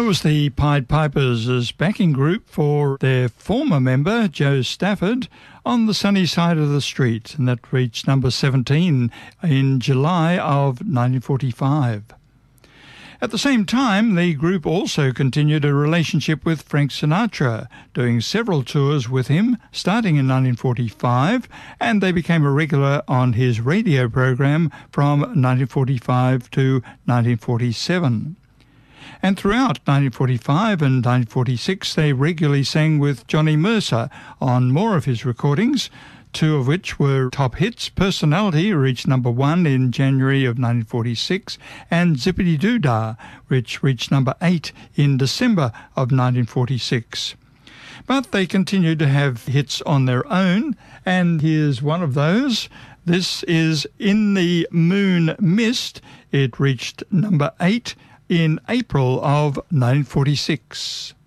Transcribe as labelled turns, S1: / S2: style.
S1: That was the Pied Pipers as backing group for their former member, Joe Stafford, On the Sunny Side of the Street, and that reached number 17 in July of 1945. At the same time, the group also continued a relationship with Frank Sinatra, doing several tours with him starting in 1945, and they became a regular on his radio program from 1945 to 1947. And throughout 1945 and 1946, they regularly sang with Johnny Mercer on more of his recordings, two of which were top hits. Personality reached number 1 in January of 1946, and Zippity Doo Dah, which reached number 8 in December of 1946. But they continued to have hits on their own, and here's one of those. This is In the Moon Mist. It reached number 8 in April of 1946.